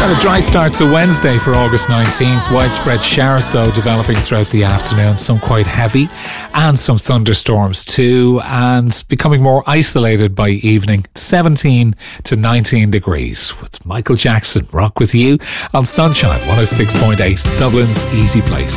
A dry start to Wednesday for August 19th. Widespread showers though developing throughout the afternoon, some quite heavy and some thunderstorms too, and becoming more isolated by evening. 17 to 19 degrees with Michael Jackson. Rock with you on Sunshine 106.8, Dublin's easy place.